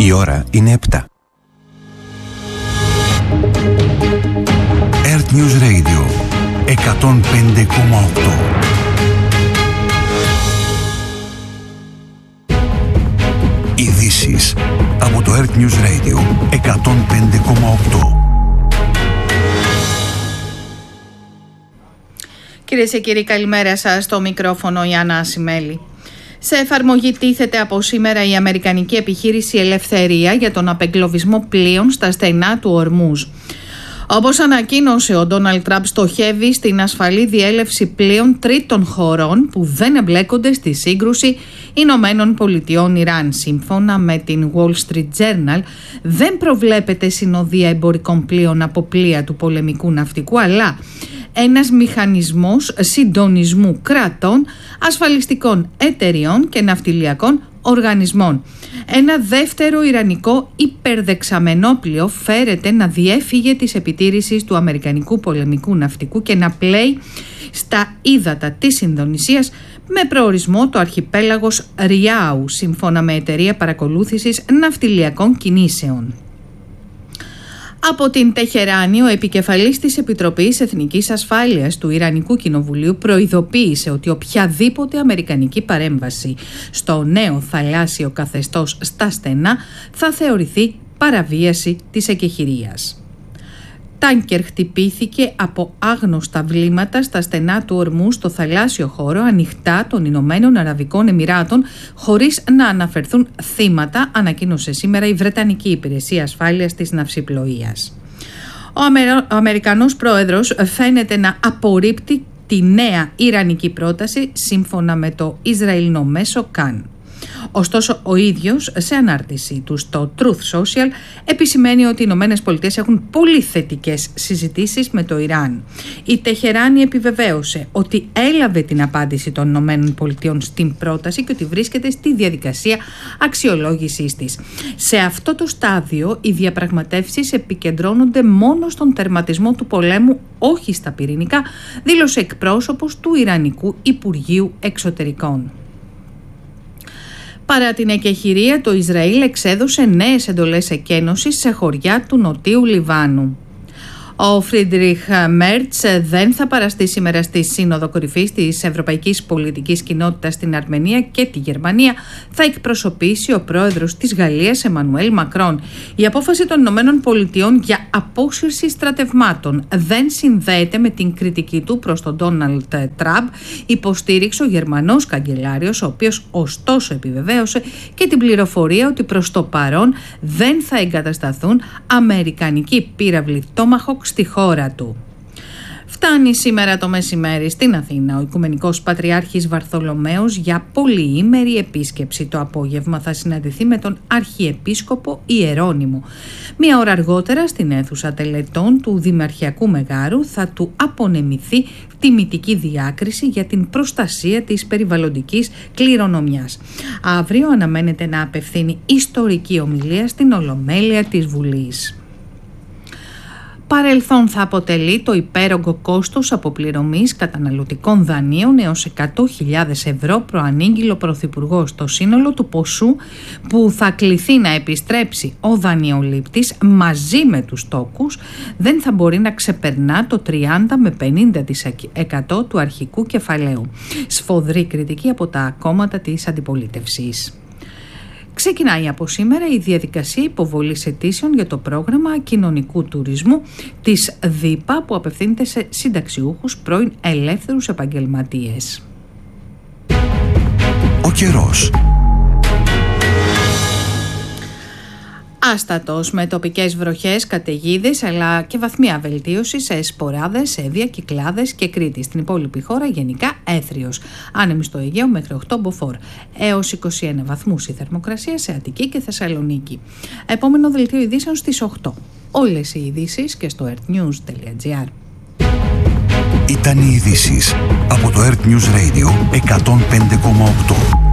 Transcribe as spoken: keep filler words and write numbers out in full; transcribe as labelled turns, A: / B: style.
A: Η ώρα είναι επτά. Earth News Radio εκατόν πέντε κόμμα οκτώ. Ειδήσεις από το Earth News Radio εκατόν πέντε κόμμα οκτώ.
B: Κυρίες και κύριοι, καλημέρα σας. Στο μικρόφωνο η Άννα Ασημέλη. Σε εφαρμογή τίθεται από σήμερα η αμερικανική επιχείρηση Ελευθερία για τον απεγκλωβισμό πλοίων στα στενά του Ορμούζ. Όπως ανακοίνωσε, ο Ντόναλντ Τραμπ στοχεύει στην ασφαλή διέλευση πλοίων τρίτων χωρών που δεν εμπλέκονται στη σύγκρουση Ηνωμένων Πολιτειών Ιράν. Σύμφωνα με την Wall Street Journal, δεν προβλέπεται συνοδεία εμπορικών πλοίων από πλοία του πολεμικού ναυτικού, αλλά ένας μηχανισμός συντονισμού κρατών, ασφαλιστικών εταιριών και ναυτιλιακών οργανισμών. Ένα δεύτερο ιρανικό υπερδεξαμενόπλοιο φέρεται να διέφυγε της επιτήρησης του αμερικανικού πολεμικού ναυτικού και να πλέει στα ύδατα της Ινδονησίας με προορισμό το αρχιπέλαγος Ριάου, σύμφωνα με εταιρεία παρακολούθησης ναυτιλιακών κινήσεων. Από την Τεχεράνη, ο επικεφαλής της Επιτροπής Εθνικής Ασφάλειας του Ιρανικού Κοινοβουλίου προειδοποίησε ότι οποιαδήποτε αμερικανική παρέμβαση στο νέο θαλάσσιο καθεστώς στα στενά θα θεωρηθεί παραβίαση της εκεχηρίας. Τάνκερ χτυπήθηκε από άγνωστα βλήματα στα στενά του Ορμού στο θαλάσσιο χώρο ανοιχτά των Ηνωμένων Αραβικών Εμιράτων, χωρίς να αναφερθούν θύματα, ανακοίνωσε σήμερα η Βρετανική Υπηρεσία Ασφάλειας της Ναυσιπλοείας. Ο, Αμερο... ο Αμερικανός πρόεδρος φαίνεται να απορρίπτει τη νέα ιρανική πρόταση σύμφωνα με το Ισραηλινό μέσο Καν. Ωστόσο, ο ίδιος σε ανάρτηση του στο Truth Social επισημαίνει ότι οι Ηνωμένες Πολιτείες έχουν πολύ θετικές συζητήσεις με το Ιράν. Η Τεχεράνη επιβεβαίωσε ότι έλαβε την απάντηση των Ηνωμένων Πολιτειών στην πρόταση και ότι βρίσκεται στη διαδικασία αξιολόγησής της. Σε αυτό το στάδιο, οι διαπραγματεύσεις επικεντρώνονται μόνο στον τερματισμό του πολέμου, όχι στα πυρηνικά, δήλωσε εκπρόσωπος του Ιρανικού Υπουργείου Εξωτερικών. Παρά την εκεχηρία, το Ισραήλ εξέδωσε νέες εντολές εκένωσης σε χωριά του Νοτίου Λιβάνου. Ο Φρίντριχ Μέρτς δεν θα παραστεί σήμερα στη Σύνοδο Κορυφής της Ευρωπαϊκής Πολιτικής Κοινότητας στην Αρμενία και τη Γερμανία. Θα εκπροσωπήσει ο πρόεδρος της Γαλλίας, Εμμανουέλ Μακρόν. Η απόφαση των Ηνωμένων Πολιτειών για απόσυρση στρατευμάτων δεν συνδέεται με την κριτική του προς τον Ντόναλντ Τραμπ, υποστήριξε ο Γερμανός καγκελάριος, ο οποίος ωστόσο επιβεβαίωσε και την πληροφορία ότι προς το παρόν δεν θα εγκατασταθούν αμερικανικοί πύραυλοι Tomahawk στη χώρα του. Φτάνει σήμερα το μεσημέρι στην Αθήνα ο Οικουμενικός Πατριάρχης Βαρθολομαίος για πολυήμερη επίσκεψη. Το απόγευμα θα συναντηθεί με τον Αρχιεπίσκοπο Ιερώνυμο. Μία ώρα αργότερα στην αίθουσα τελετών του Δημαρχιακού Μεγάρου θα του απονεμηθεί τιμητική διάκριση για την προστασία της περιβαλλοντικής κληρονομιάς. Αύριο αναμένεται να απευθύνει ιστορική ομιλία στην Ολομέλεια της Βουλής. Παρελθόν θα αποτελεί το υπέρογκο κόστος αποπληρωμής καταναλωτικών δανείων έως εκατό χιλιάδες ευρώ, προανήγγειλε ο Πρωθυπουργός. Το σύνολο του ποσού που θα κληθεί να επιστρέψει ο δανειολήπτης μαζί με τους τόκους δεν θα μπορεί να ξεπερνά το τριάντα με πενήντα τοις εκατό του αρχικού κεφαλαίου. Σφοδρή κριτική από τα κόμματα της αντιπολίτευσης. Ξεκινάει από σήμερα η διαδικασία υποβολής αιτήσεων για το πρόγραμμα κοινωνικού τουρισμού της ΔΥΠΑ που απευθύνεται σε συνταξιούχους πρώην ελεύθερους επαγγελματίες.
A: Ο καιρός.
B: Άστατος με τοπικές βροχές, καταιγίδες αλλά και βαθμία βελτίωση σε σποράδες, Εύβοια, Κυκλάδες και Κρήτη. Στην υπόλοιπη χώρα γενικά έθριος. Άνεμη στο Αιγαίο μέχρι οκτώ μποφόρ. Έως είκοσι ένα βαθμούς η θερμοκρασία σε Αττική και Θεσσαλονίκη. Επόμενο δελτίο ειδήσεων στις οκτώ. Όλες οι ειδήσεις και στο earthnews τελεία gr.
A: Ήταν οι ειδήσεις από το Earth News Radio εκατόν πέντε κόμμα οκτώ.